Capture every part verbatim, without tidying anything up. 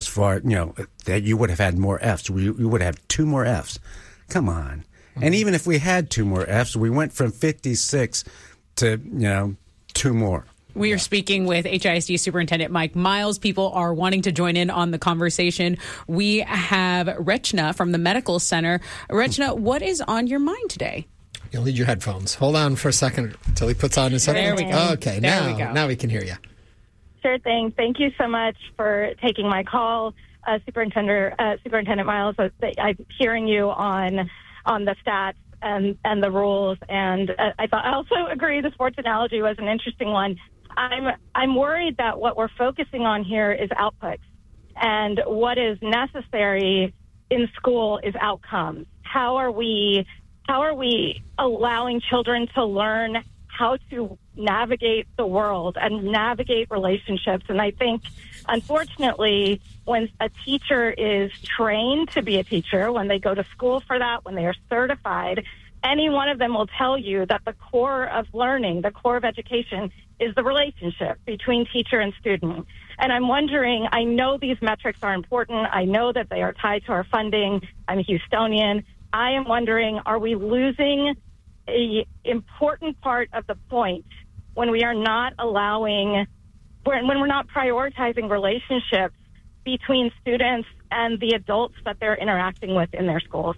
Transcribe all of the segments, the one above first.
far, you know, that you would have had more Fs. You, you would have two more Fs. Come on. Mm-hmm. And even if we had two more Fs, we went from fifty-six to, you know, two more. We are speaking with H I S D Superintendent Mike Miles. People are wanting to join in on the conversation. We have Rechna from the Medical Center. Rechna, what is on your mind today? You'll need your headphones. Hold on for a second until he puts on his headphones. There we go. Okay, there now, we go. now we can hear you. Sure thing. Thank you so much for taking my call, uh, Superintendent uh, Superintendent Miles. I'm hearing you on on the stats and, and the rules, and uh, I thought I also agree the sports analogy was an interesting one. I'm I'm worried that what we're focusing on here is outputs, and what is necessary in school is outcomes. How are we how are we allowing children to learn how to navigate the world and navigate relationships? And I think, unfortunately, when a teacher is trained to be a teacher, when they go to school for that, when they are certified, any one of them will tell you that the core of learning, the core of education, is the relationship between teacher and student. And I'm wondering, I know these metrics are important. I know that they are tied to our funding. I'm a Houstonian. I am wondering, are we losing an important part of the point when we are not allowing, when we're not prioritizing relationships between students and the adults that they're interacting with in their schools?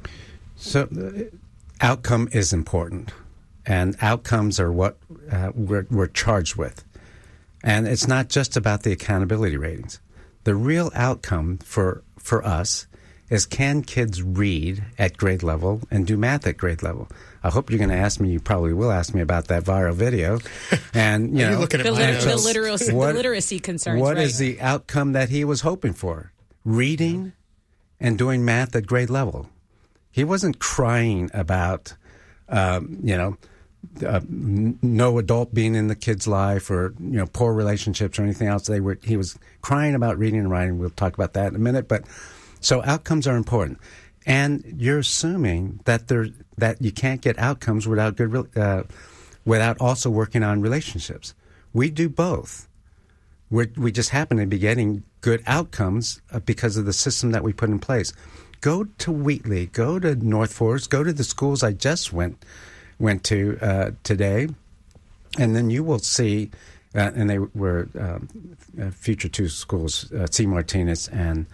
So uh, outcome is important, and outcomes are what uh, we're, we're charged with. And it's not just about the accountability ratings. The real outcome for for us is, can kids read at grade level and do math at grade level? I hope you're going to ask me, you probably will ask me about that viral video. And, you know, looking at the, my liter- notes? the, literacy, what, the literacy concerns, What right. is the outcome that he was hoping for? Reading and doing math at grade level. He wasn't crying about, um, you know, uh, n- no adult being in the kid's life, or, you know, poor relationships or anything else. They were. He was crying about reading and writing. We'll talk about that in a minute. But so outcomes are important, and you're assuming that there that you can't get outcomes without good, uh, without also working on relationships. We do both. We're, we just happen to be getting good outcomes because of the system that we put in place. Go to Wheatley, go to North Forest, go to the schools I just went went to uh, today, and then you will see, uh, and they were um, uh, future two schools, uh, C. Martinez and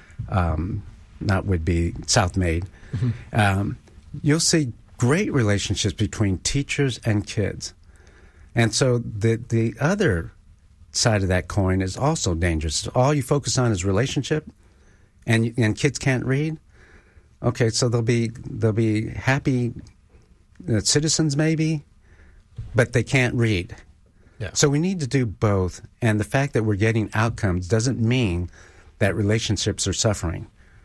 um, not would be South Maid. Mm-hmm. Um, you'll see great relationships between teachers and kids, and so the the other side of that coin is also dangerous. All you focus on is relationship, and and kids can't read. Okay, so they'll be they'll be happy uh, citizens maybe, but they can't read. Yeah. So we need to do both, and the fact that we're getting outcomes doesn't mean that relationships are suffering.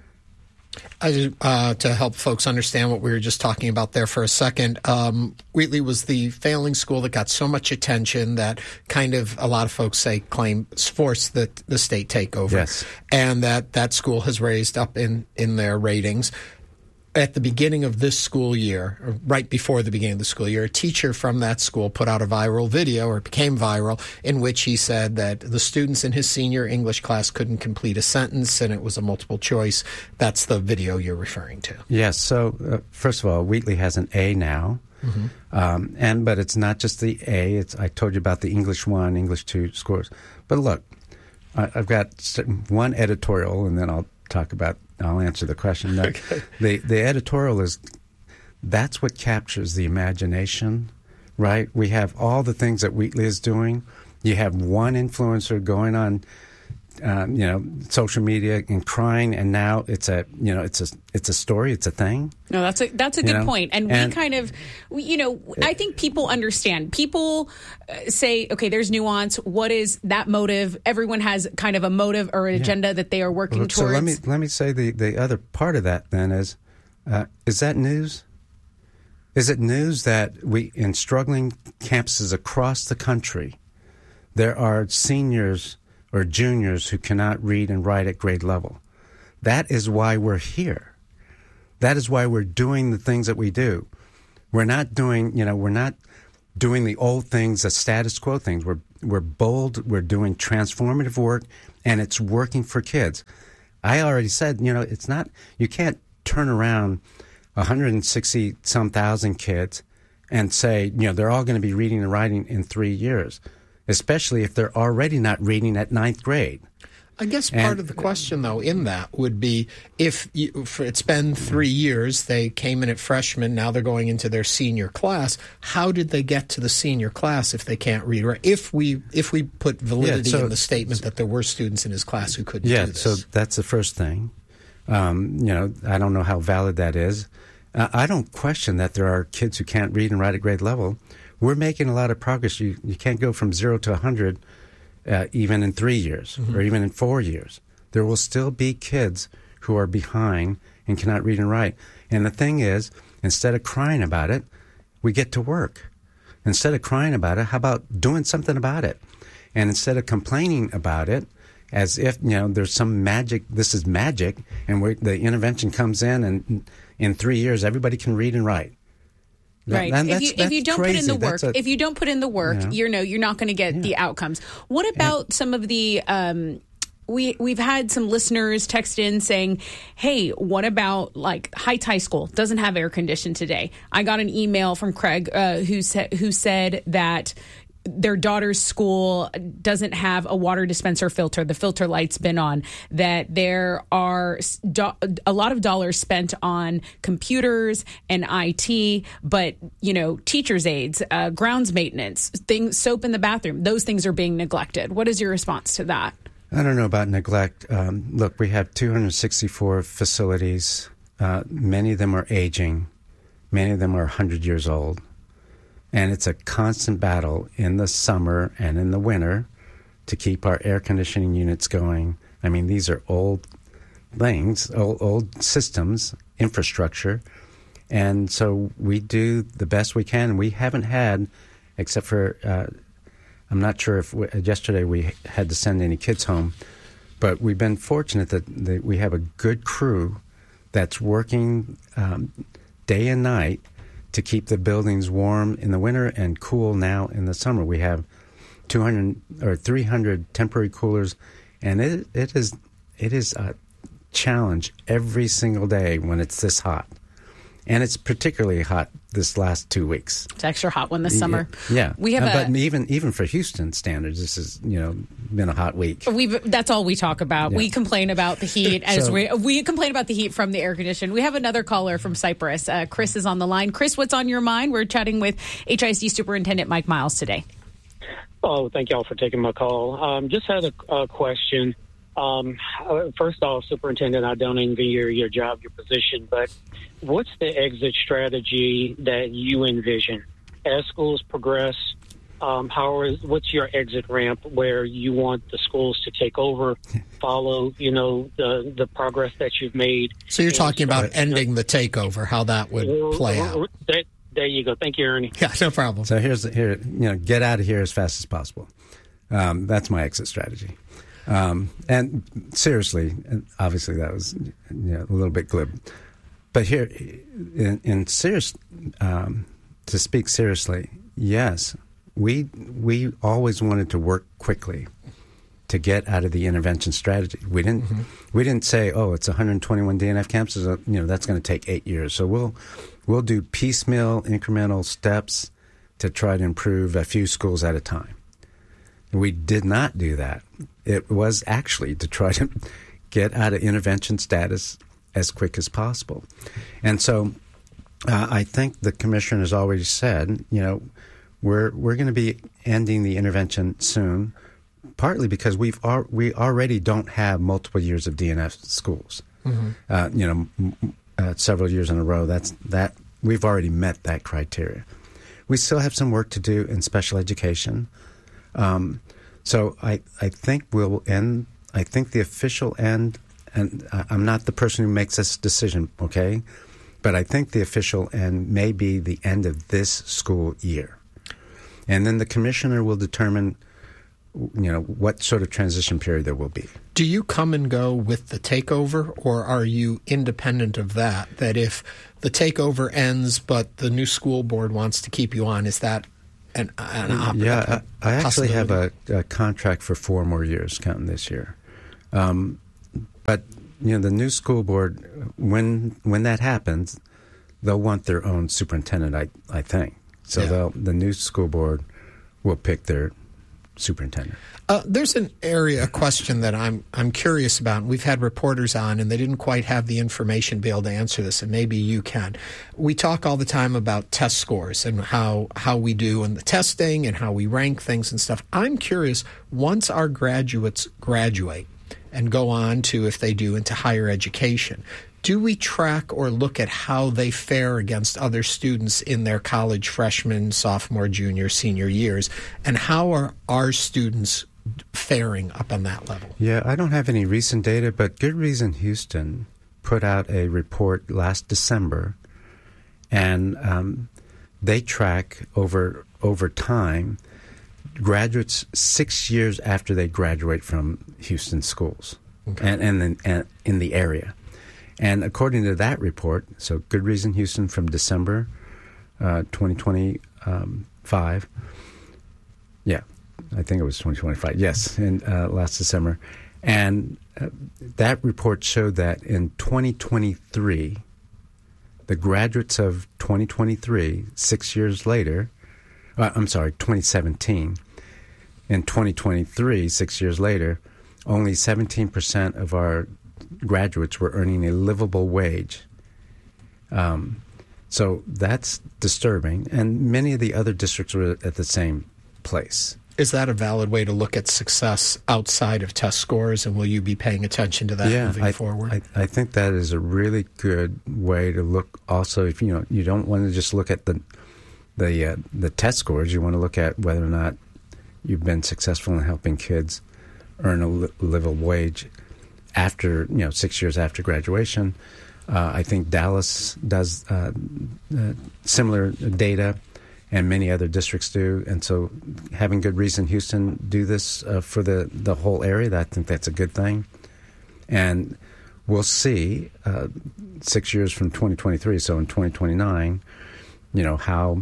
I, uh, to help folks understand what we were just talking about there for a second, um, Wheatley was the failing school that got so much attention that kind of a lot of folks say claim forced the, the state takeover. Yes. And that that school has raised up in, in their ratings. At the beginning of this school year, or right before the beginning of the school year, a teacher from that school put out a viral video, or it became viral, in which he said that the students in his senior English class couldn't complete a sentence, and it was a multiple choice. That's the video you're referring to. Yes. So uh, first of all, Wheatley has an A now, mm-hmm. um, and but it's not just the A. It's I told you about the English one, English two scores. But look, I, I've got one editorial, and then I'll talk about. I'll answer the question. The, okay. the the editorial is, that's what captures the imagination, right? We have all the things that Wheatley is doing. You have one influencer going on, um, you know, social media and crying, and now it's a, you know, it's a it's a story, it's a thing. No, that's a that's a good you know? point. And, and we kind of, we, you know, I think people understand. People uh, say, okay, there's nuance. What is that motive? Everyone has kind of a motive or an yeah. agenda that they are working well, towards. So let me let me say the, the other part of that then is, uh, is that news? Is it news that we, in struggling campuses across the country, there are seniors or juniors who cannot read and write at grade level? That is why we're here. That is why we're doing the things that we do. We're not doing, you know, we're not doing the old things, the status quo things. We're we're bold, we're doing transformative work, and it's working for kids. I already said, you know, it's not, you can't turn around one hundred sixty some thousand kids and say, you know, they're all going to be reading and writing in three years, especially if they're already not reading at ninth grade. I guess part and, of the question, though, in that would be if, you, if it's been three years, they came in at freshman, now they're going into their senior class. How did they get to the senior class if they can't read? Or if we if we put validity yeah, so, in the statement that there were students in his class who couldn't yeah, do this? Yeah, so that's the first thing. Um, you know, I don't know how valid that is. Uh, I don't question that there are kids who can't read and write at grade level. We're making a lot of progress. You you can't go from zero to one hundred. Uh, even in three years mm-hmm. or even in four years. There will still be kids who are behind and cannot read and write. And the thing is, instead of crying about it, we get to work. Instead of crying about it, how about doing something about it? And instead of complaining about it as if, you know, there's some magic, this is magic, and we're, the intervention comes in and in three years everybody can read and write. Right. That, if you if you don't crazy. put in the work, a, if you don't put in the work, yeah. you know you're not going to get yeah. the outcomes. What about yeah. some of the? Um, we we've had some listeners text in saying, "Hey, what about like Heights High School doesn't have air conditioning today?" I got an email from Craig uh, who said who said that their daughter's school doesn't have a water dispenser filter. The filter light's been on. That there are do- a lot of dollars spent on computers and I T, but, you know, teacher's aides, uh, grounds maintenance, things, soap in the bathroom, those things are being neglected. What is your response to that? I don't know about neglect. Um, look, we have two hundred sixty-four facilities. Uh, many of them are aging. Many of them are one hundred years old. And it's a constant battle in the summer and in the winter to keep our air conditioning units going. I mean, these are old things, old, old systems, infrastructure. And so we do the best we can. We haven't had, except for, uh, I'm not sure if we, yesterday we had to send any kids home, but we've been fortunate that, that we have a good crew that's working um, day and night to keep the buildings warm in the winter and cool now in the summer. We have two hundred or three hundred temporary coolers, and it it is it is a challenge every single day when it's this hot. And it's particularly hot this last two weeks. It's extra hot one this summer. Yeah, we have. Uh, a, but even even for Houston standards, this has you know been a hot week. We that's all we talk about. Yeah. We complain about the heat as so, we we complain about the heat from the air condition. We have another caller from Cypress. Uh, Chris is on the line. Chris, what's on your mind? We're chatting with H I S D Superintendent Mike Miles today. Oh, thank y'all for taking my call. Um, just had a, a question. Um, first off, Superintendent, I don't envy your, your job, your position, but what's the exit strategy that you envision as schools progress? Um, how is, what's your exit ramp where you want the schools to take over, follow, you know, the, the progress that you've made? So you're talking about ending the takeover, how that would play out. That, there you go. Thank you, Ernie. Yeah, no problem. So here's the, here, you know, get out of here as fast as possible. Um, that's my exit strategy. Um, and seriously, obviously that was you know, a little bit glib. But here, in, in serious, um, to speak seriously, yes, we we always wanted to work quickly to get out of the intervention strategy. We didn't mm-hmm. we didn't say, oh, it's one hundred twenty-one D N F campuses. You know, that's going to take eight years. So we'll we'll do piecemeal, incremental steps to try to improve a few schools at a time. We did not do that. It was actually to try to get out of intervention status as quick as possible. And so uh, I think the commissioner has already said, you know, we're we're going to be ending the intervention soon, partly because we've al- we already don't have multiple years of D N F schools. Mm-hmm. Uh, you know, m- uh, several years in a row. That's that we've already met that criteria. We still have some work to do in special education. Um, so I, I think we'll end, I think the official end, and I'm not the person who makes this decision, okay? But I think the official end may be the end of this school year. And then the commissioner will determine, you know, what sort of transition period there will be. Do you come and go with the takeover, or are you independent of that? That if the takeover ends but the new school board wants to keep you on, is that an, an op- yeah, I, I actually have a, possibility? a contract for four more years, counting this year. Um, but you know, the new school board, when when that happens, they'll want their own superintendent. I I think so. Yeah. They'll the new school board will pick their superintendent. Uh, there's an area, a question that I'm I'm curious about. We've had reporters on, and they didn't quite have the information to be able to answer this, and maybe you can. We talk all the time about test scores and how, how we do in the testing and how we rank things and stuff. I'm curious, once our graduates graduate and go on to, if they do, into higher education, do we track or look at how they fare against other students in their college freshman, sophomore, junior, senior years, and how are our students faring up on that level? Yeah, I don't have any recent data, but Good Reason Houston put out a report last December, and um, they track over over time graduates six years after they graduate from Houston schools, okay. and and, then, and in the area. And according to that report, so Good Reason Houston from December uh, twenty twenty-five, yeah. I think it was twenty twenty-five, yes, in uh, last December. And uh, that report showed that in twenty twenty-three, the graduates of twenty twenty-three, six years later, uh, I'm sorry, twenty seventeen, in twenty twenty-three, six years later, only seventeen percent of our graduates were earning a livable wage. Um, so that's disturbing. And many of the other districts were at the same place. Is that a valid way to look at success outside of test scores, and will you be paying attention to that yeah, moving I, forward? I, I think that is a really good way to look. Also, if you know, you don't want to just look at the the uh, the test scores. You want to look at whether or not you've been successful in helping kids earn a li- livable wage after you know six years after graduation. Uh, I think Dallas does uh, uh, similar data. And many other districts do, and so having Good Reason Houston do this uh, for the, the whole area, I think that's a good thing. And we'll see uh, six years from twenty twenty-three, so in twenty twenty-nine, you know how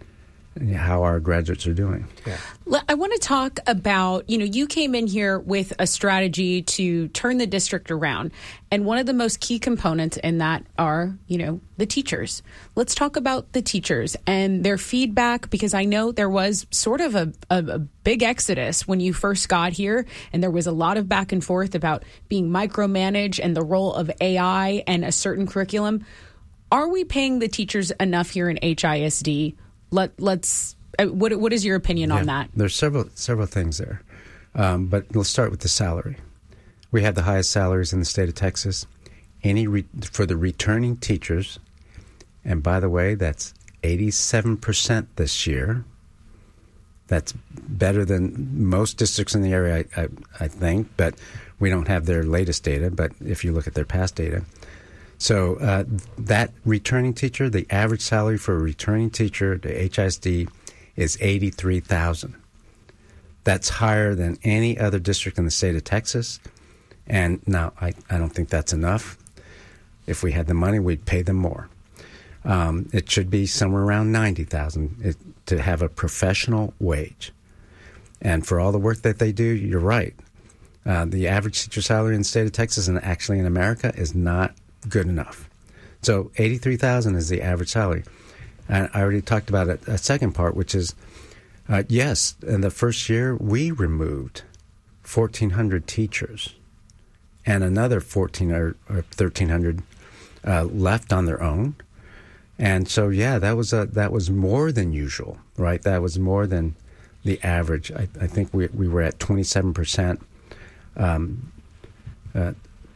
how our graduates are doing. Yeah. I want to talk about, you know, you came in here with a strategy to turn the district around. And one of the most key components in that are, you know, the teachers. Let's talk about the teachers and their feedback, because I know there was sort of a, a, a big exodus when you first got here. And there was a lot of back and forth about being micromanaged and the role of A I and a certain curriculum. Are we paying the teachers enough here in H I S D? Let, let's. Uh, what what is your opinion yeah, on that? There's several several things there, um, but let's start with the salary. We have the highest salaries in the state of Texas. Any re- for the returning teachers, and by the way, that's eighty-seven percent this year. That's better than most districts in the area, I, I, I think, but we don't have their latest data. But if you look at their past data. So uh, that returning teacher, the average salary for a returning teacher to H I S D is eighty-three thousand dollars. That's higher than any other district in the state of Texas. And now I, I don't think that's enough. If we had the money, we'd pay them more. Um, it should be somewhere around ninety thousand dollars to have a professional wage. And for all the work that they do, you're right. Uh, the average teacher salary in the state of Texas and actually in America is not good enough. So eighty-three thousand dollars is the average salary. And I already talked about a, a second part, which is, uh, yes, in the first year, we removed fourteen hundred teachers and another fourteen or, or thirteen hundred uh, left on their own. And so, yeah, that was a, that was more than usual, right? That was more than the average. I, I think we we were at twenty-seven percent um, uh,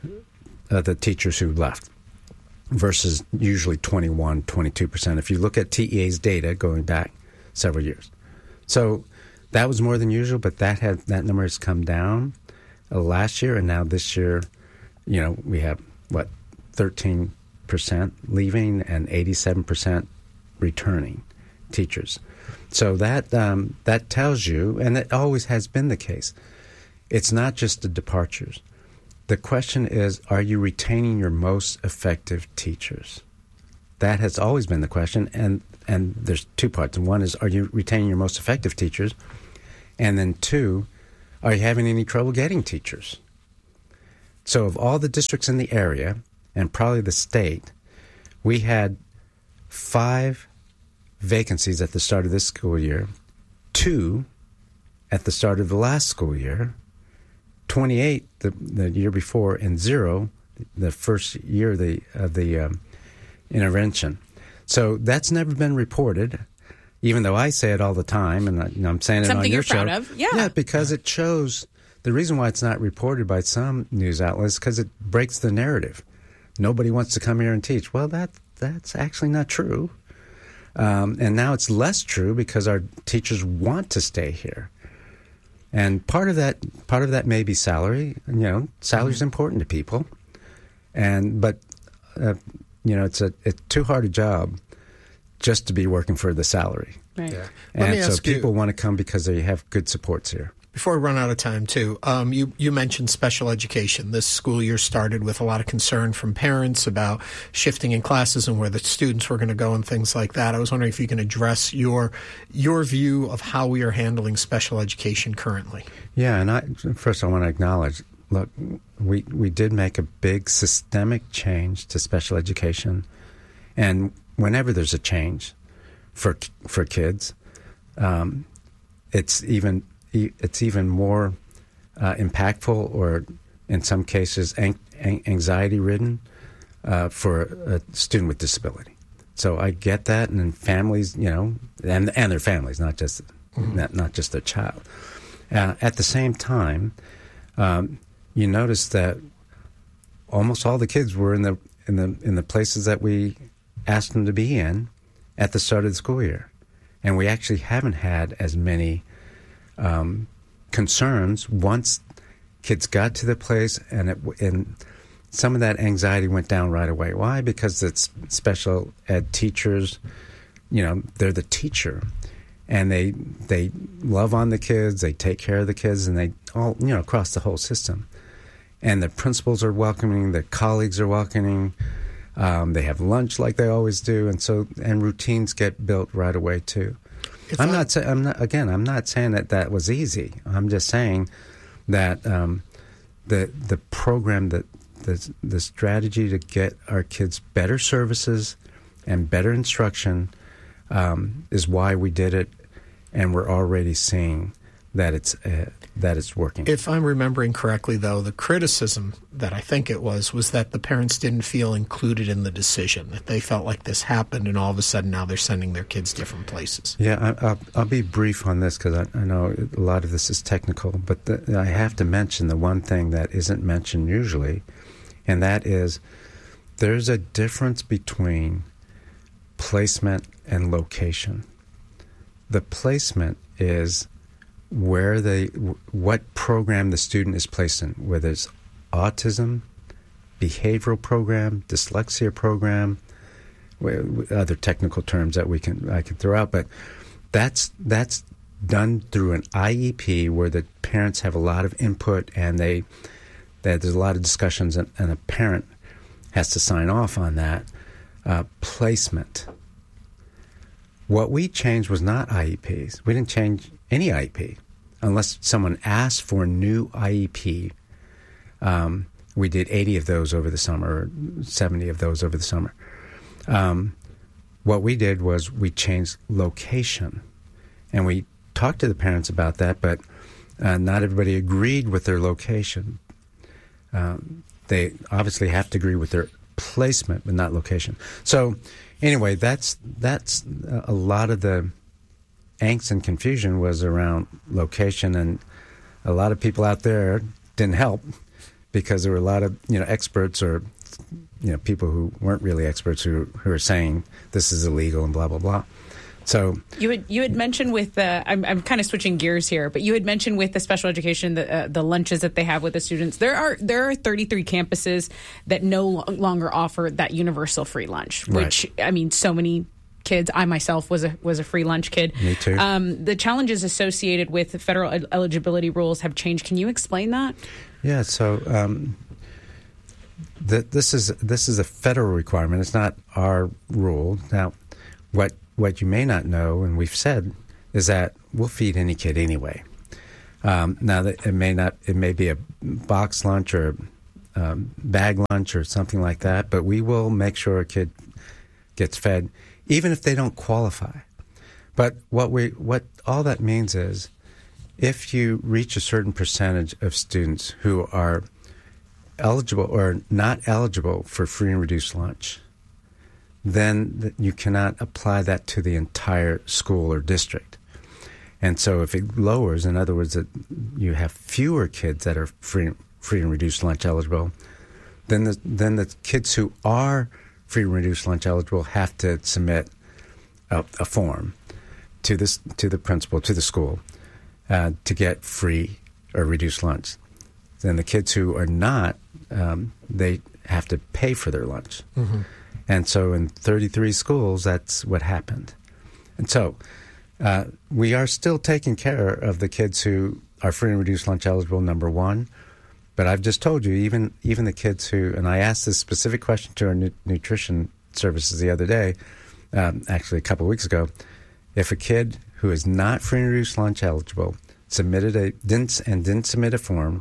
Uh, the teachers who left versus usually twenty-one, twenty-two percent if you look at T E A's data going back several years. So that was more than usual, but that had that number has come down uh, last year, and now this year, you know, we have, what, thirteen percent leaving and eighty-seven percent returning teachers. So that um, that tells you, and it always has been the case, it's not just the departures. The question is, are you retaining your most effective teachers? That has always been the question, and and there's two parts. And one is, are you retaining your most effective teachers? And then two, are you having any trouble getting teachers? So of all the districts in the area, and probably the state, we had five vacancies at the start of this school year, two at the start of the last school year, twenty-eight the, the year before, and zero the first year of the, of the um, intervention. So that's never been reported, even though I say it all the time, and I, you know, I'm saying it Something on your you're show. proud of. Yeah. Yeah, because it shows the reason why it's not reported by some news outlets is because it breaks the narrative. Nobody wants to come here and teach. Well, that that's actually not true. Um, and now it's less true because our teachers want to stay here. And part of that part of that may be salary. You know, salary is mm-hmm. important to people. And but uh, you know, it's a it's too hard a job just to be working for the salary. Right. Yeah. Let And me so ask people you, want to come because they have good supports here. before we run out of time, too, um, you, you mentioned special education. This school year started with a lot of concern from parents about shifting in classes and where the students were going to go and things like that. I was wondering if you can address your your view of how we are handling special education currently. Yeah, and I, first I want to acknowledge, look, we, we did make a big systemic change to special education. And whenever there's a change for for kids, um, it's even it's even more uh, impactful, or in some cases, an- anxiety-ridden uh, for a student with disability. So I get that, and then families, you know, and and their families, not just mm-hmm. not, not just their child. Uh, at the same time, um, you notice that almost all the kids were in the in the in the places that we asked them to be in at the start of the school year, and we actually haven't had as many um, concerns once kids got to the place, and it, and some of that anxiety went down right away. Why? Because it's special ed teachers, you know, they're the teacher, and they they love on the kids, they take care of the kids, and they all, you know, across the whole system. And the principals are welcoming, the colleagues are welcoming. Um, they have lunch like they always do, and so and routines get built right away too. If I'm I, not saying I'm not again. I'm not saying that that was easy. I'm just saying that um, the the program, that the the strategy to get our kids better services and better instruction um, is why we did it, and we're already seeing that it's uh, that it's working. If I'm remembering correctly, though, the criticism that I think it was was that the parents didn't feel included in the decision, that they felt like this happened and all of a sudden now they're sending their kids different places. Yeah, I, I'll, I'll be brief on this because I, I know a lot of this is technical, but the, I have to mention the one thing that isn't mentioned usually, and that is there's a difference between placement and location. The placement is where they, what program the student is placed in, whether it's autism, behavioral program, dyslexia program, other technical terms that we can I can throw out, but that's that's done through an I E P where the parents have a lot of input, and they that there's a lot of discussions, and, and a parent has to sign off on that uh, placement. What we changed was not I E Ps. We didn't change any I E P unless someone asked for a new I E P. Um, we did eighty of those over the summer, or seventy of those over the summer. Um, what we did was we changed location, and we talked to the parents about that, but uh, not everybody agreed with their location. Um, they obviously have to agree with their placement, but not location. So anyway, that's that's a lot of the angst and confusion was around location, and a lot of people out there didn't help because there were a lot of, you know, experts, or, you know, people who weren't really experts who who were saying this is illegal and blah blah blah. So you had you had mentioned with the I'm I'm kind of switching gears here, but you had mentioned with the special education the uh, the lunches that they have with the students. There are there are thirty-three campuses that no longer offer that universal free lunch, which right. I mean, so many kids. I myself was a was a free lunch kid. Me too. Um, the challenges associated with the federal ed- eligibility rules have changed. Can you explain that? Yeah. So um, the, this is this is a federal requirement. It's not our rule. Now, what what you may not know, and we've said, is that we'll feed any kid anyway. Um, now, that it may not, it may be a box lunch or um, bag lunch or something like that, but we will make sure a kid gets fed, even if they don't qualify. But what we, what all that means is, if you reach a certain percentage of students who are eligible or not eligible for free and reduced lunch, then you cannot apply that to the entire school or district. And so if it lowers, in other words, that you have fewer kids that are free, free and reduced lunch eligible, then the, then the kids who are free and reduced lunch eligible have to submit a, a form to this to the principal, to the school, uh, to get free or reduced lunch. Then the kids who are not, um, they have to pay for their lunch. Mm-hmm. And so in thirty-three schools, that's what happened. And so uh, we are still taking care of the kids who are free and reduced lunch eligible, number one. But I've just told you, even even the kids who, and I asked this specific question to our nu- nutrition services the other day, um, actually a couple of weeks ago, if a kid who is not free and reduced lunch eligible submitted a didn't and didn't submit a form,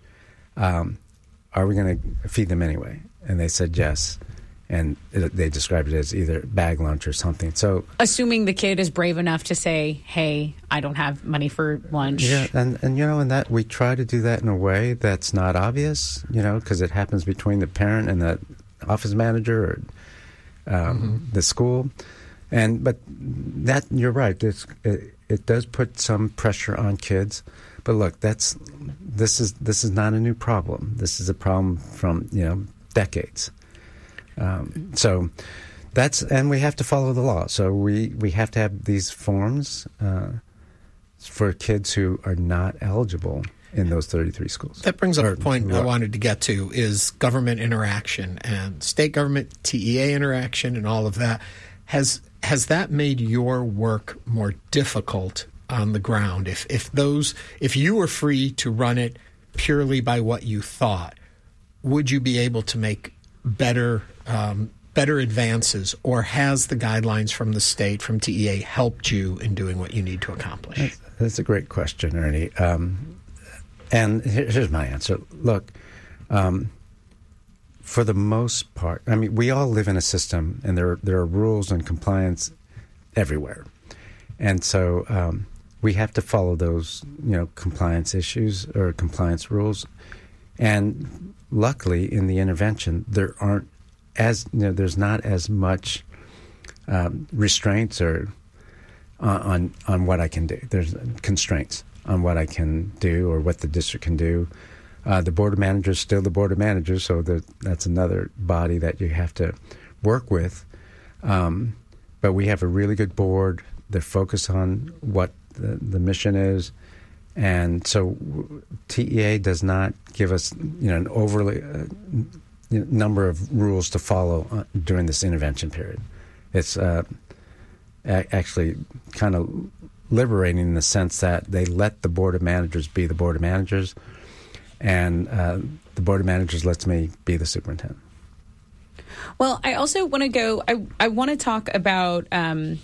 um, are we going to feed them anyway? And they said yes. And it, they described it as either bag lunch or something. So, assuming the kid is brave enough to say, "Hey, I don't have money for lunch." Yeah, and, and you know, and that we try to do that in a way that's not obvious, you know, because it happens between the parent and the office manager or um, mm-hmm. the school. And but that you're right. It's, it, it does put some pressure on kids. But look, that's this is this is not a new problem. This is a problem from you know decades. Um, so that's, and we have to follow the law. So we, we have to have these forms uh, for kids who are not eligible in those thirty-three schools. That brings up or, a point I wanted to get to, is government interaction and state government, T E A interaction and all of that. Has has that made your work more difficult on the ground? If if those if you were free to run it purely by what you thought, would you be able to make better um, better advances, or has the guidelines from the state, from T E A, helped you in doing what you need to accomplish? That's, that's a great question, Ernie. Um, and here, here's my answer. Look, um, for the most part, I mean, we all live in a system, and there there are rules and compliance everywhere, and so um, we have to follow those, you know, compliance issues or compliance rules. And luckily, in the intervention, there aren't as you know, there's not as much um, restraints or uh, on on what I can do. There's constraints on what I can do or what the district can do. Uh, the board of managers is still the board of managers, so that, that's another body that you have to work with. Um, but we have a really good board. They're focused on what the, the mission is. And so T E A does not give us, you know, an overly uh, number of rules to follow uh, during this intervention period. It's uh, a- actually kind of liberating in the sense that they let the board of managers be the board of managers, and uh, the board of managers lets me be the superintendent. Well, I also want to go, I, I want to talk about um,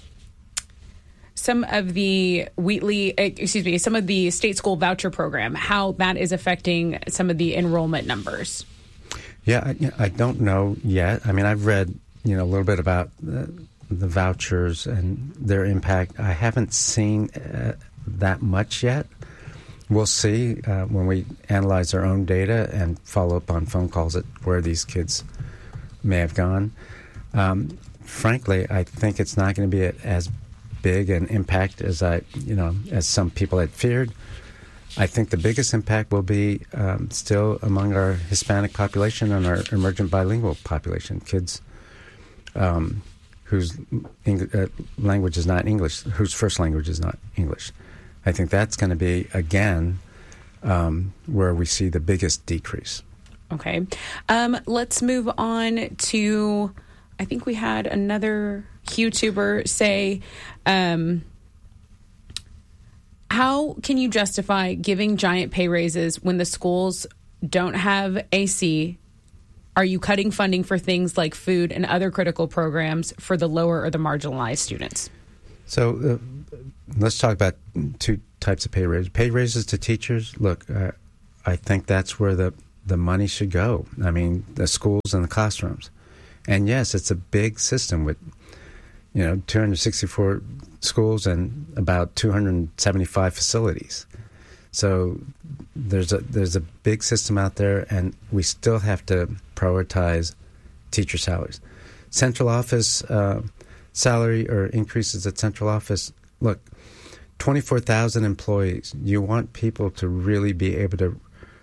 some of the Wheatley, excuse me, some of the state school voucher program, how that is affecting some of the enrollment numbers. Yeah, I, I don't know yet. I mean, I've read, you know, a little bit about the, the vouchers and their impact. I haven't seen uh, that much yet. We'll see uh, when we analyze our own data and follow up on phone calls at where these kids may have gone. Um, frankly, I think it's not going to be as big an impact as I, you know, as some people had feared. I think the biggest impact will be um, still among our Hispanic population and our emergent bilingual population, kids um, whose Eng- uh, language is not English, whose first language is not English. I think that's going to be, again, um, where we see the biggest decrease. Okay. Um, let's move on to, I think we had another YouTuber say, um, how can you justify giving giant pay raises when the schools don't have A C? Are you cutting funding for things like food and other critical programs for the lower or the marginalized students? So uh, let's talk about two types of pay raises. Pay raises to teachers. Look, uh, I think that's where the, the money should go. I mean, the schools and the classrooms. And yes, it's a big system with, you know, two hundred sixty-four schools and about two hundred seventy-five facilities. So there's a there's a big system out there, and we still have to prioritize teacher salaries. Central office uh, salary or increases at central office. Look, twenty-four thousand employees. You want people to really be able to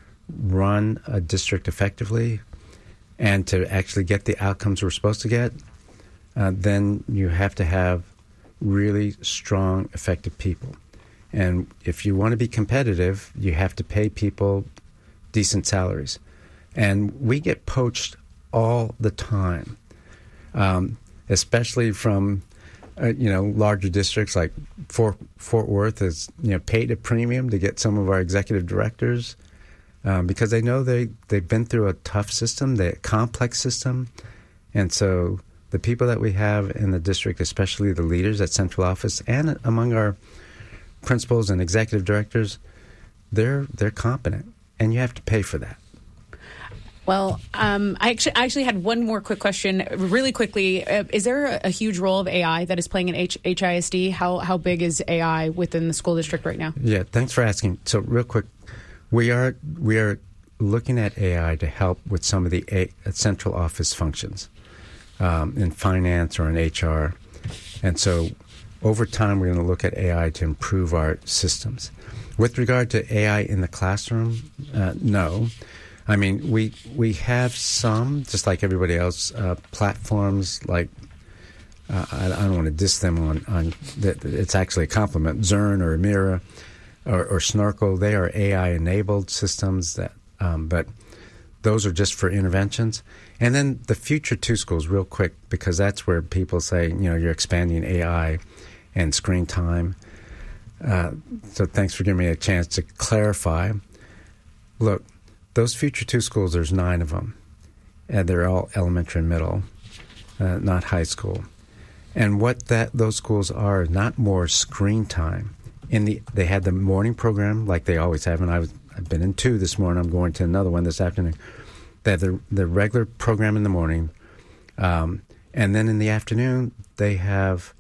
run a district effectively and to actually get the outcomes we're supposed to get, uh, then you have to have really strong, effective people. And if you want to be competitive, you have to pay people decent salaries. And we get poached all the time, um, especially from, uh, you know, larger districts like Fort, Fort Worth is, you know, paid a premium to get some of our executive directors um, because they know they, they've been through a tough system, the complex system. And so the people that we have in the district, especially the leaders at central office and among our principals and executive directors, they're they're competent, and you have to pay for that. Well, um, I actually I actually had one more quick question, really quickly. Uh, is there a, a huge role of A I that is playing in H- HISD? How how big is A I within the school district right now? Yeah, thanks for asking. So, real quick, we are we are looking at A I to help with some of the a- central office functions um, in finance or in H R, and so over time, we're going to look at A I to improve our systems. With regard to A I in the classroom, uh, no. I mean, we we have some, just like everybody else, uh, platforms like, uh, I, I don't want to diss them on, on that. It's actually a compliment, Zern or Amira or, or Snorkel. They are A I-enabled systems, that, um, but those are just for interventions. And then the future two schools, real quick, because that's where people say, you know, you're expanding A I and screen time. Uh, so thanks for giving me a chance to clarify. Look, those future two schools, there's nine of them, and they're all elementary and middle, uh, not high school. And what that those schools are, not more screen time. In the they had the morning program like they always have, and I was I've been in two this morning. I'm going to another one this afternoon. They have the the regular program in the morning, um, and then in the afternoon they have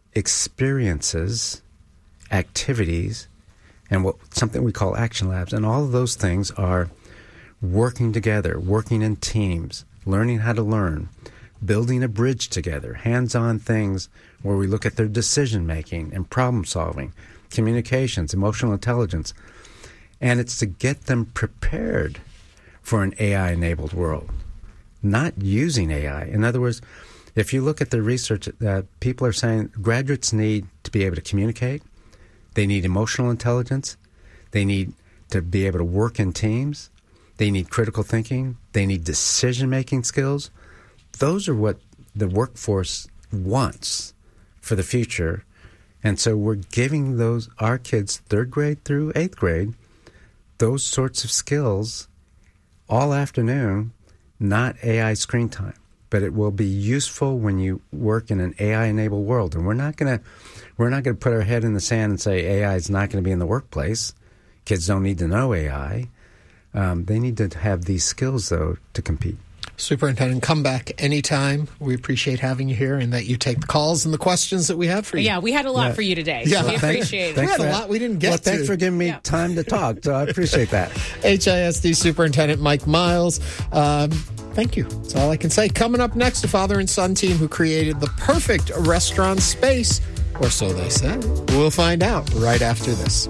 experiences, activities, and what something we call action labs. And all of those things are working together, working in teams, learning how to learn, building a bridge together, hands-on things where we look at their decision-making and problem-solving, communications, emotional intelligence. And it's to get them prepared for an A I-enabled world, not using A I. In other words, if you look at the research, uh, people are saying graduates need to be able to communicate. They need emotional intelligence. They need to be able to work in teams. They need critical thinking. They need decision-making skills. Those are what the workforce wants for the future. And so we're giving those our kids, third grade through eighth grade, those sorts of skills all afternoon, not A I screen time. But it will be useful when you work in an A I-enabled world. And we're not going to we're not going to put our head in the sand and say A I is not going to be in the workplace. Kids don't need to know A I. Um, they need to have these skills, though, to compete. Superintendent, come back anytime. We appreciate having you here and that you take the calls and the questions that we have for you. Yeah, we had a lot Yeah. for you today. Yeah. We Well, thanks- appreciate We it. had a for- lot we didn't get Well, to. thanks for giving me Yeah. time to talk. So I appreciate that. H I S D Superintendent Mike Miles. Um, thank you. That's all I can say. Coming up next, a father and son team who created the perfect restaurant space, or so they say. We'll find out right after this.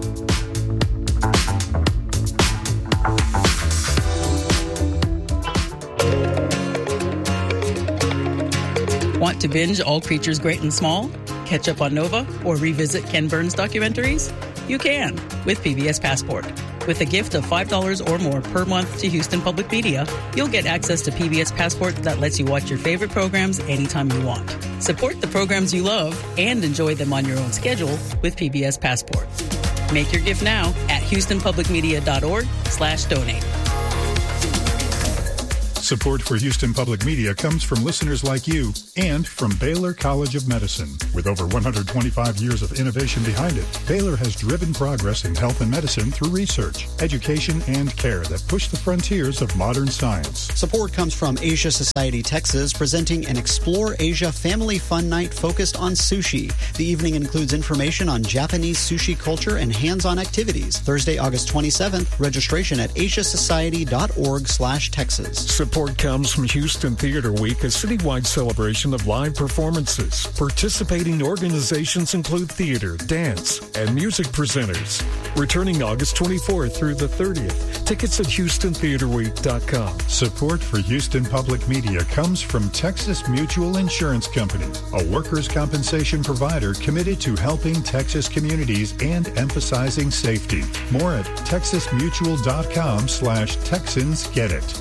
Want to binge All Creatures Great and Small? Catch up on Nova or revisit Ken Burns documentaries? You can with P B S Passport. With a gift of five dollars or more per month to Houston Public Media, you'll get access to P B S Passport that lets you watch your favorite programs anytime you want. Support the programs you love and enjoy them on your own schedule with P B S Passport. Make your gift now at houston public media dot org slash donate. Support for Houston Public Media comes from listeners like you and from Baylor College of Medicine. With over one hundred twenty-five years of innovation behind it, Baylor has driven progress in health and medicine through research, education, and care that push the frontiers of modern science. Support comes from Asia Society Texas, presenting an Explore Asia Family Fun Night focused on sushi. The evening includes information on Japanese sushi culture and hands-on activities. Thursday, August twenty-seventh, registration at asiasociety.org slash Texas. Support comes from Houston Theater Week, a citywide celebration of live performances. Participating organizations include theater, dance, and music presenters. Returning August twenty-fourth through the thirtieth. Tickets at houston theater week dot com. Support for Houston Public Media comes from Texas Mutual Insurance Company, a workers' compensation provider committed to helping Texas communities and emphasizing safety. More at texasmutual.com slash Texans Get It.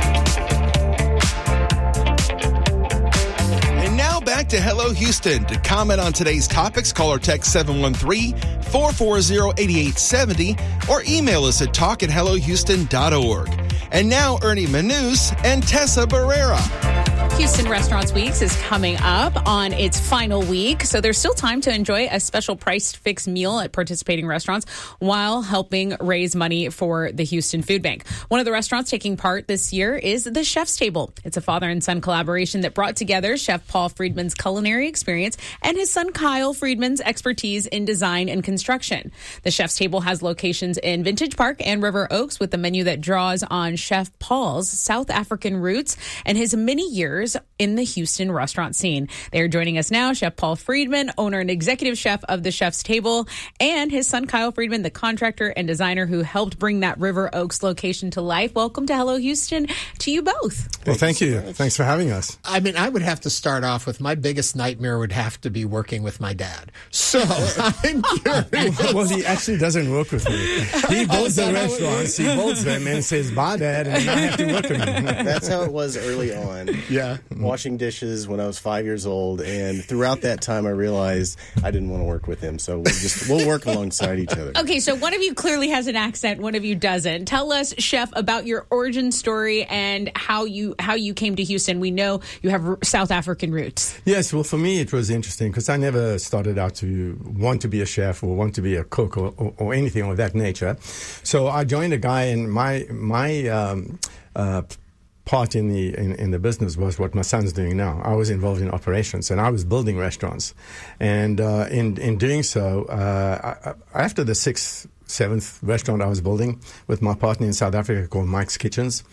And now back to Hello Houston. To comment on today's topics, call or text seven one three, four four zero, eight eight seven zero or email us at talk at hello houston dot org. And now Ernie Manous and Tessa Barrera. Houston Restaurants Weeks is coming up on its final week, so there's still time to enjoy a special priced fixed meal at participating restaurants while helping raise money for the Houston Food Bank. One of the restaurants taking part this year is the Chef's Table. It's a father and son collaboration that brought together Chef Paul Friedman's culinary experience and his son Kyle Friedman's expertise in design and construction. The Chef's Table has locations in Vintage Park and River Oaks with a menu that draws on Chef Paul's South African roots and his many years in the Houston restaurant scene. They are joining us now, Chef Paul Friedman, owner and executive chef of the Chef's Table, and his son Kyle Friedman, the contractor and designer who helped bring that River Oaks location to life. Welcome to Hello Houston to you both. Well, thank you. Thanks for having us. I mean, I would have to start off with my biggest nightmare would have to be working with my dad. So I'm curious. Well, he actually doesn't work with me. He builds the restaurants, he builds them and says, bye, Dad, and I have to work with him. That's how it was early on. Yeah. Washing dishes when I was five years old, and throughout that time I realized I didn't want to work with him, so we'll just we'll work alongside each other. Okay, so one of you clearly has an accent, one of you doesn't. Tell us, Chef, about your origin story and how you how you came to Houston. We know you have South African roots. Yes, well, for me it was interesting because I never started out to want to be a chef or want to be a cook or, or, or anything of that nature. So I joined a guy, and my my um, uh, part in the in, in the business was what my son's doing now. I was involved in operations, and I was building restaurants. And uh, in in doing so, uh, I, after the sixth, seventh restaurant I was building with my partner in South Africa called Mike's Kitchens,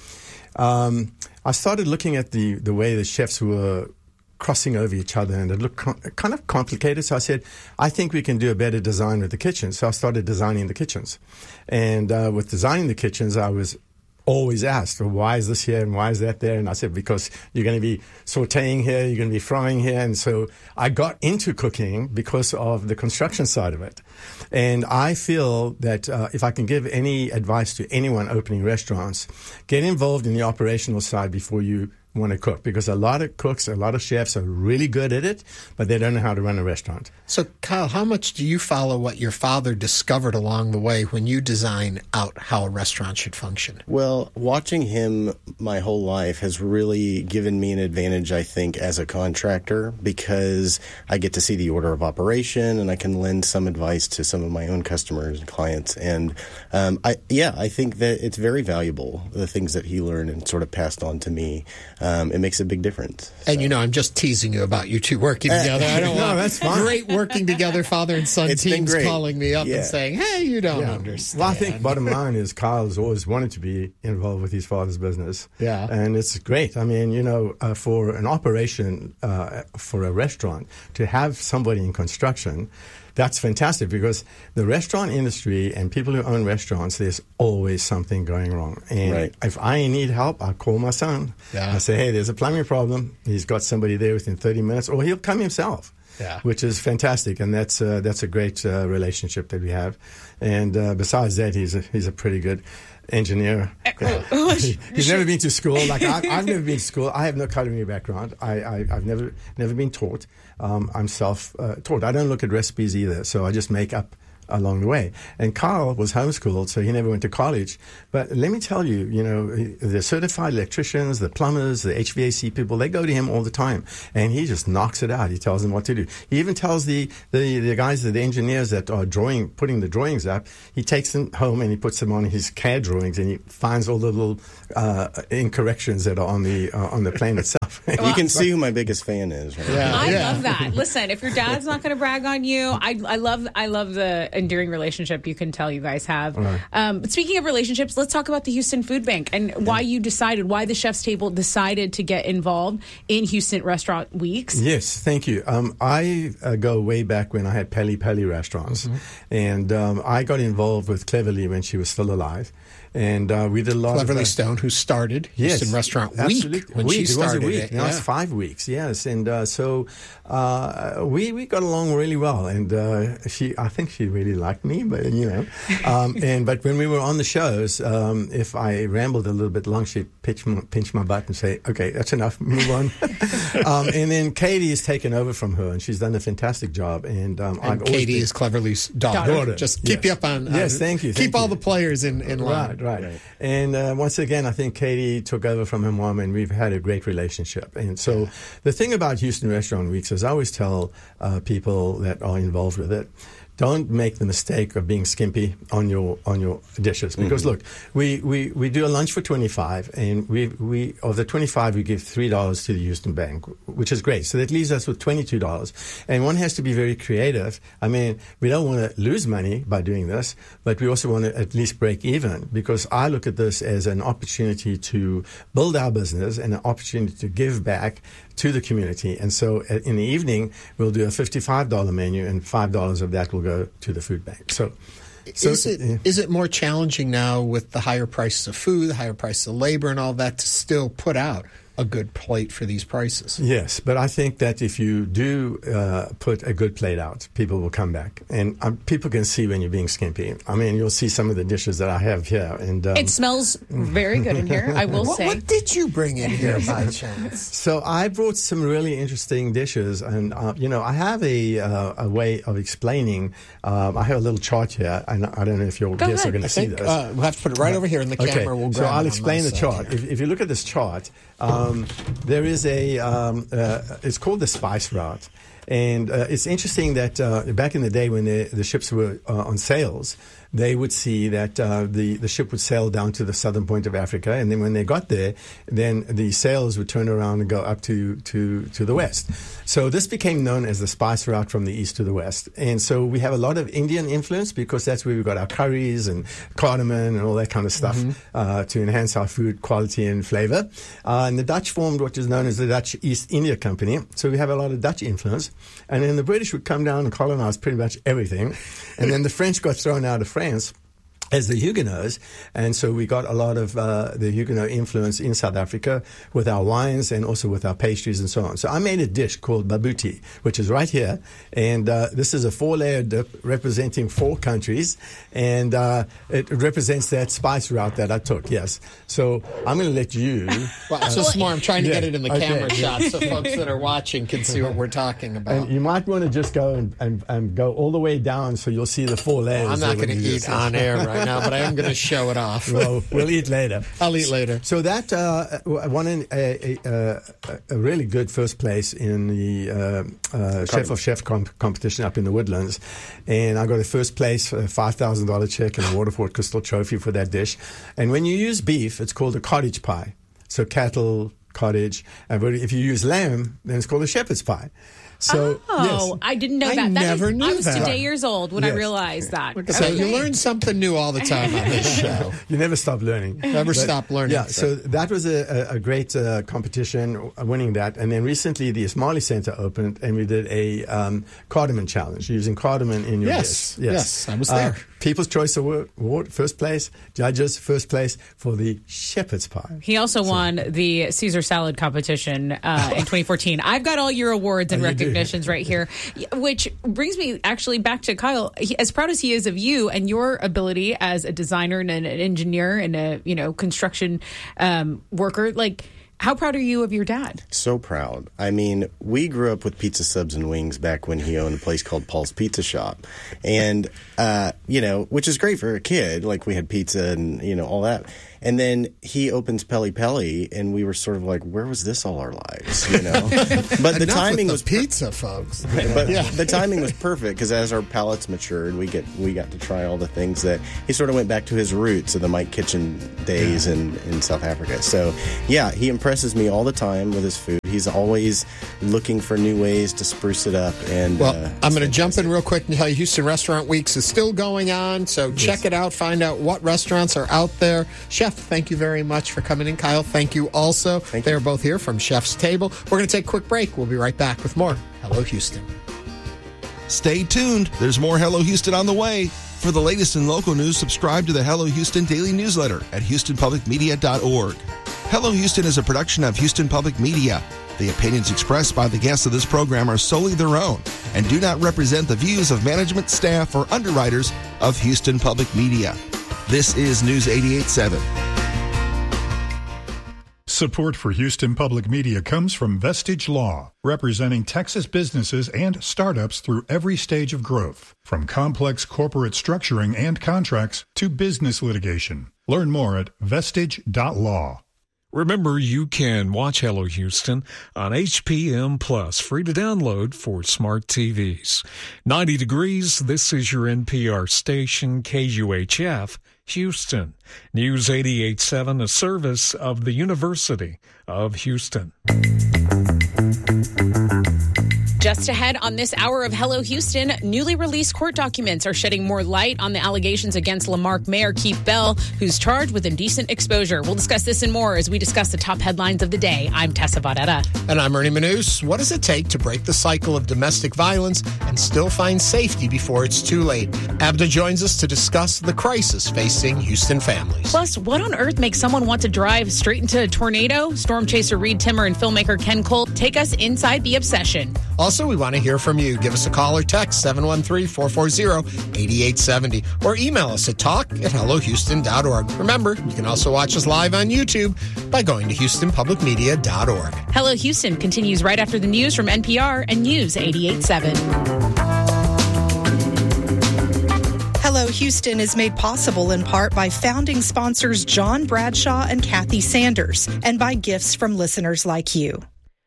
um, I started looking at the the way the chefs were crossing over each other, and it looked com- kind of complicated. So I said, I think we can do a better design with the kitchen. So I started designing the kitchens. And uh, with designing the kitchens, I was always asked, well, why is this here and why is that there? And I said, because you're going to be sauteing here, you're going to be frying here. And so I got into cooking because of the construction side of it. And I feel that uh, if I can give any advice to anyone opening restaurants, get involved in the operational side before you want to cook, because a lot of cooks, a lot of chefs are really good at it, but they don't know how to run a restaurant. So, Kyle, how much do you follow what your father discovered along the way when you design out how a restaurant should function? Well, watching him my whole life has really given me an advantage, I think, as a contractor, because I get to see the order of operation and I can lend some advice to some of my own customers and clients. And um, I, yeah, I think that it's very valuable, the things that he learned and sort of passed on to me. Um, it makes a big difference. And, so. you know, I'm just teasing you about you two working together. I don't no, want that's fine. Great working together, father and son it's teams calling me up yeah. and saying, hey, you don't yeah. understand. Well, I think bottom line is Kyle's always wanted to be involved with his father's business. Yeah. And it's great. I mean, you know, uh, for an operation, uh, for a restaurant, to have somebody in construction, that's fantastic, because the restaurant industry and people who own restaurants, there's always something going wrong. And right. if I need help, I call my son. Yeah. I say, hey, there's a plumbing problem. He's got somebody there within thirty minutes, or he'll come himself. Yeah. Which is fantastic, and that's uh, that's a great uh, relationship that we have. And uh, besides that, he's a, he's a pretty good engineer. he, he's never been to school. Like I, I've never been to school. I have no culinary background. I, I, I've never never been taught. Um, I'm self uh, taught. I don't look at recipes either, so I just make up along the way. And Carl was homeschooled, so he never went to college. But let me tell you, you know, the certified electricians, the plumbers, the H V A C people, they go to him all the time, and he just knocks it out. He tells them what to do. He even tells the, the, the guys, the engineers that are drawing, putting the drawings up, he takes them home and he puts them on his C A D drawings, and he finds all the little uh, incorrections that are on the uh, on the plane itself. Well, you can see who my biggest fan is. Right? Yeah, I yeah. love that. Listen, if your dad's not going to brag on you, I, I love I love the enduring relationship you can tell you guys have. Right. Um, but speaking of relationships, let's talk about the Houston Food Bank and why you decided, why the Chef's Table decided to get involved in Houston Restaurant Weeks. Yes, thank you. Um, I uh, go way back when I had Peli Peli restaurants, mm-hmm. and um, I got involved with Cleverly when she was still alive. And uh, we did a lot Cleverly of Cleverly Stone, who started Houston yes, Restaurant absolutely. Week when week. she started it. Was a week. it. Now yeah. it's five weeks, yes. And uh, so uh, we we got along really well. And uh, she, I think she really liked me, but you know. Um, and but when we were on the shows, um, if I rambled a little bit long, she'd pinch my, pinch my butt and say, "Okay, that's enough. Move on." um, and then Katie has taken over from her, and she's done a fantastic job. And, um, and I've Katie been, is Cleverly's daughter. daughter. Just keep yes. you up on. Uh, yes, thank you. Keep thank all you. the players in in line. Right, right. right. And And uh, once again, I think Katie took over from her mom, and we've had a great relationship. And so the thing about Houston Restaurant Weeks is I always tell uh, people that are involved with it, don't make the mistake of being skimpy on your on your dishes. Because mm-hmm. look, we, we, we do a lunch for twenty-five, and we we of the twenty-five we give three dollars to the Houston Bank, which is great. So that leaves us with twenty-two dollars. And one has to be very creative. I mean, we don't want to lose money by doing this, but we also want to at least break even, because I look at this as an opportunity to build our business and an opportunity to give back to the community. And so in the evening, we'll do a fifty-five dollars menu, and five dollars of that will go to the food bank. So, so is it yeah. is it more challenging now with the higher prices of food, the higher prices of labor and all that, to still put out a good plate for these prices? Yes, but I think that if you do uh, put a good plate out, people will come back. And um, people can see when you're being skimpy. I mean, you'll see some of the dishes that I have here. And um, it smells very good in here, I will what, say. What did you bring in here by chance? So I brought some really interesting dishes. And, uh, you know, I have a, uh, a way of explaining. Um, I have a little chart here, and I don't know if your guests are going to see think, this. Uh, we'll have to put it right over here in the camera. Okay. We'll grab so I'll it explain the chart. If, if you look at this chart, um, there is a, um, uh, it's called the Spice Route. And uh, it's interesting that uh, back in the day when the, the ships were uh, on sails, they would see that uh, the, the ship would sail down to the southern point of Africa, and then when they got there, then the sails would turn around and go up to, to, to the west. So this became known as the Spice Route from the east to the west. And so we have a lot of Indian influence, because that's where we've got our curries and cardamom and all that kind of stuff mm-hmm. uh, to enhance our food quality and flavor. Uh, and the Dutch formed what is known as the Dutch East India Company. So we have a lot of Dutch influence. And then the British would come down and colonize pretty much everything. And then the French got thrown out of France as the Huguenots, and so we got a lot of uh, the Huguenot influence in South Africa with our wines and also with our pastries and so on. So I made a dish called babuti, which is right here, and uh, this is a four-layer dip representing four countries, and uh, it represents that spice route that I took, yes. So I'm going to let you... Well, it's just more, I'm trying to yeah, get it in the okay. camera shot so folks that are watching can see what we're talking about. And you might want to just go and, and, and go all the way down so you'll see the four layers. Well, I'm not going to eat on air right now, but I am going to show it off. Well, we'll eat later. I'll eat later. So that uh, won a, a, a, a really good first place in the uh, uh, Chef of Chef comp- competition up in the Woodlands. And I got a first place, a five thousand dollars check and a Waterford Crystal Trophy for that dish. And when you use beef, it's called a cottage pie. So cattle, cottage. And if you use lamb, then it's called a shepherd's pie. So, oh, yes. I didn't know I that. that never is, knew I was that. today years old when yes. I realized that. So okay. you learn something new all the time on this show. You never stop learning. Never but, stop learning. Yeah, so that was a, a great uh, competition, winning that. And then recently the Ismaili Center opened, and we did a um, cardamom challenge, using cardamom in your yes, dish. Yes, yes, I was there. Uh, People's Choice Award, first place. Judges, first place for the shepherd's pie. He also so, won the Caesar salad competition uh, in twenty fourteen. I've got all your awards and oh, recognitions right here, which brings me actually back to Kyle. He, as proud as he is of you and your ability as a designer and an engineer and a you know construction um, worker, like How proud are you of your dad? So proud. I mean, we grew up with pizza subs and wings back when he owned a place called Paul's Pizza Shop. And, uh, you know, which is great for a kid. Like, we had pizza and, you know, all that. And then he opens Peli Peli, and we were sort of like, where was this all our lives, you know? But the Enough timing with was the pizza, folks. But Yeah. the timing was perfect because as our palates matured, we get we got to try all the things that he sort of went back to his roots of the Mike Kitchen days in, in South Africa. So, yeah, he impresses me all the time with his food. He's always looking for new ways to spruce it up. And Well, uh, I'm going to jump in real quick and tell you Houston Restaurant Weeks is still going on, so check it out. Find out what restaurants are out there. Chef, thank you very much for coming in. Kyle, thank you also. Thank They're you. both here from Chef's Table. We're going to take a quick break. We'll be right back with more Hello Houston. Stay tuned. There's more Hello Houston on the way. For the latest in local news, subscribe to the Hello Houston daily newsletter at houston public media dot org. Hello Houston is a production of Houston Public Media. The opinions expressed by the guests of this program are solely their own and do not represent the views of management, staff, or underwriters of Houston Public Media. This is News eighty-eight point seven. Support for Houston Public Media comes from Vestige Law, representing Texas businesses and startups through every stage of growth, from complex corporate structuring and contracts to business litigation. Learn more at vestige dot law. Remember, you can watch Hello Houston on H P M Plus, free to download for smart T Vs. ninety degrees, this is your N P R station, K U H F, Houston. News eighty-eight point seven, a service of the University of Houston. Just ahead on this hour of Hello Houston, newly released court documents are shedding more light on the allegations against Lamarck Mayor Keith Bell, who's charged with indecent exposure. We'll discuss this and more as we discuss the top headlines of the day. I'm Tessa Varela. And I'm Ernie Manous. What does it take to break the cycle of domestic violence and still find safety before it's too late? Abda joins us to discuss the crisis facing Houston families. Plus, what on earth makes someone want to drive straight into a tornado? Storm chaser Reed Timmer and filmmaker Ken Cole take us inside the obsession. Also, we want to hear from you. Give us a call or text seven one three, four four zero, eight eight seven zero or email us at talk at hello houston dot org. Remember, you can also watch us live on YouTube by going to houston public media dot org. Hello Houston continues right after the news from N P R and News eighty-eight point seven. Hello Houston is made possible in part by founding sponsors John Bradshaw and Kathy Sanders and by gifts from listeners like you.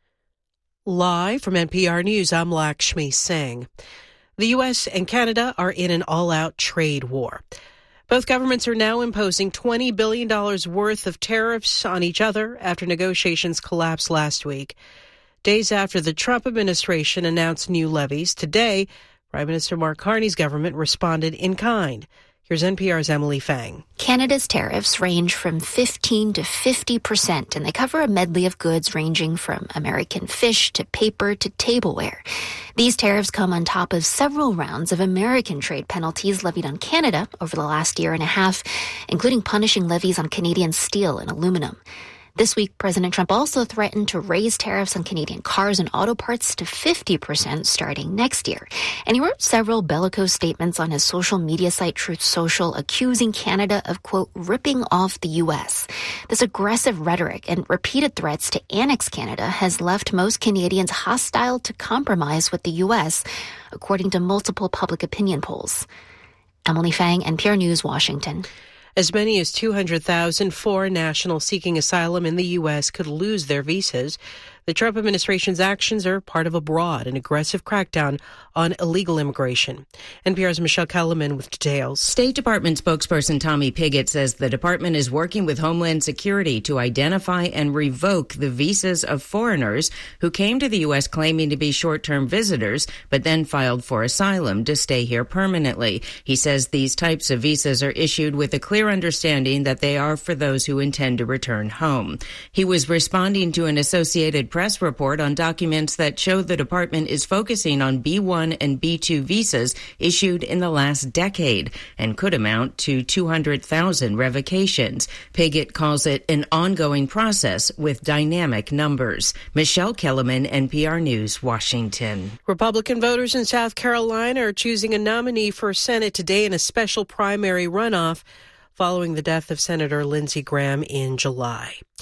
Live from N P R News, I'm Lakshmi Singh. The U S and Canada are in an all-out trade war. Both governments are now imposing twenty billion dollars worth of tariffs on each other after negotiations collapsed last week. Days after the Trump administration announced new levies, today, Prime Minister Mark Carney's government responded in kind. Here's N P R's Emily Fang. Canada's tariffs range from fifteen to fifty percent, and they cover a medley of goods ranging from American fish to paper to tableware. These tariffs come on top of several rounds of American trade penalties levied on Canada over the last year and a half, including punishing levies on Canadian steel and aluminum. This week, President Trump also threatened to raise tariffs on Canadian cars and auto parts to fifty percent starting next year. And he wrote several bellicose statements on his social media site Truth Social, accusing Canada of, quote, ripping off the U S. This aggressive rhetoric and repeated threats to annex Canada has left most Canadians hostile to compromise with the U S, according to multiple public opinion polls. Emily Fang, N P R News, Washington. As many as two hundred thousand foreign nationals seeking asylum in the U S could lose their visas. The Trump administration's actions are part of a broad and aggressive crackdown on illegal immigration. N P R's Michelle Kellerman with details. State Department spokesperson Tommy Pigott says the department is working with Homeland Security to identify and revoke the visas of foreigners who came to the U S claiming to be short-term visitors, but then filed for asylum to stay here permanently. He says these types of visas are issued with a clear understanding that they are for those who intend to return home. He was responding to an Associated Press report on documents that show the department is focusing on B one and B two visas issued in the last decade and could amount to two hundred thousand revocations. Pigott calls it an ongoing process with dynamic numbers. Michelle Kellerman, N P R News, Washington. Republican voters in South Carolina are choosing a nominee for Senate today in a special primary runoff following the death of Senator Lindsey Graham in July.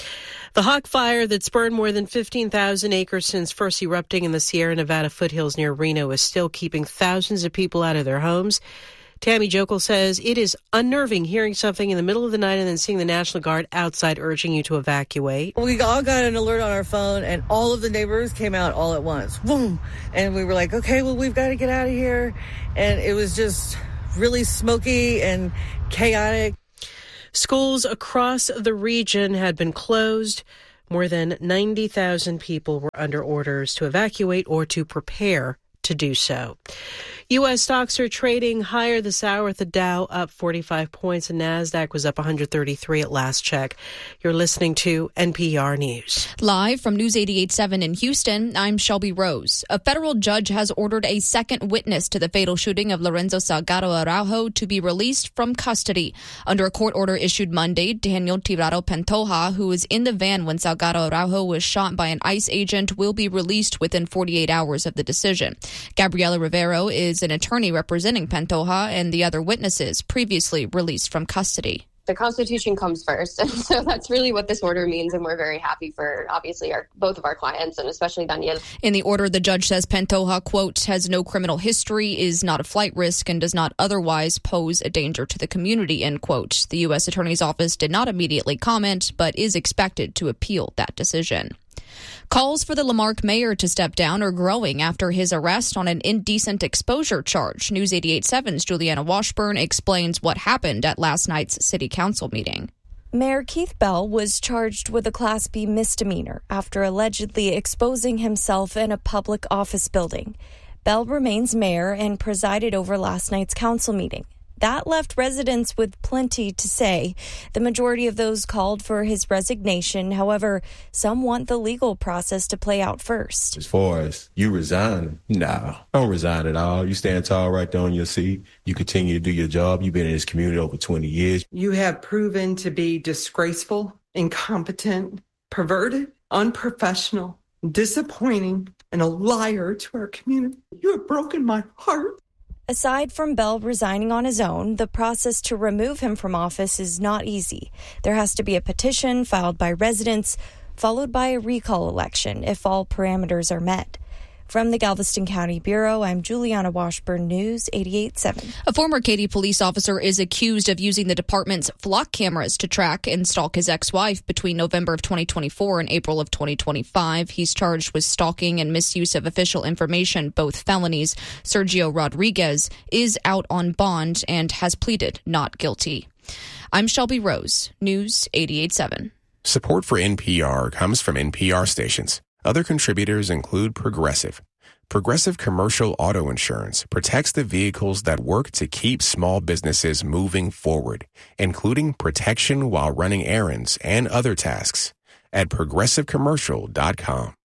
The Hawk Fire that's burned more than fifteen thousand acres since first erupting in the Sierra Nevada foothills near Reno is still keeping thousands of people out of their homes. Tammy Jokel says it is unnerving hearing something in the middle of the night and then seeing the National Guard outside urging you to evacuate. We all got an alert on our phone, and all of the neighbors came out all at once. Boom! And we were like, okay, well, we've got to get out of here. And it was just really smoky and chaotic. Schools across the region had been closed. More than ninety thousand people were under orders to evacuate or to prepare to do so. U S stocks are trading higher this hour, with the Dow up forty-five points and NASDAQ was up one hundred thirty-three at last check. You're listening to N P R News. Live from News eighty-eight point seven in Houston, I'm Shelby Rose. A federal judge has ordered a second witness to the fatal shooting of Lorenzo Salgado Araujo to be released from custody. Under a court order issued Monday, Daniel Tirado Pantoja, who was in the van when Salgado Araujo was shot by an ICE agent, will be released within forty-eight hours of the decision. Gabriela Rivero is an attorney representing Pantoja and the other witnesses previously released from custody. The Constitution comes first, and so that's really what this order means, and we're very happy for, obviously, our both of our clients, and especially Daniel. In the order, the judge says Pantoja, quote, has no criminal history, is not a flight risk, and does not otherwise pose a danger to the community, end quote. The U S Attorney's Office did not immediately comment, but is expected to appeal that decision. Calls for the Lamarck mayor to step down are growing after his arrest on an indecent exposure charge. News eighty-eight point seven's Juliana Washburn explains what happened at last night's city council meeting. Mayor Keith Bell was charged with a Class B misdemeanor after allegedly exposing himself in a public office building. Bell remains mayor and presided over last night's council meeting. That left residents with plenty to say. The majority of those called for his resignation. However, some want the legal process to play out first. As far as you resign, no, don't resign at all. You stand tall right there on your seat. You continue to do your job. You've been in this community over twenty years. You have proven to be disgraceful, incompetent, perverted, unprofessional, disappointing, and a liar to our community. You have broken my heart. Aside from Bell resigning on his own, the process to remove him from office is not easy. There has to be a petition filed by residents, followed by a recall election if all parameters are met. From the Galveston County Bureau, I'm Juliana Washburn, News eighty-eight point seven. A former Katy police officer is accused of using the department's flock cameras to track and stalk his ex-wife between November of twenty twenty-four and April of twenty twenty-five. He's charged with stalking and misuse of official information, both felonies. Sergio Rodriguez is out on bond and has pleaded not guilty. I'm Shelby Rose, News eighty-eight point seven. Support for N P R comes from N P R stations. Other contributors include Progressive. Progressive Commercial Auto Insurance protects the vehicles that work to keep small businesses moving forward, including protection while running errands and other tasks. At progressive commercial dot com.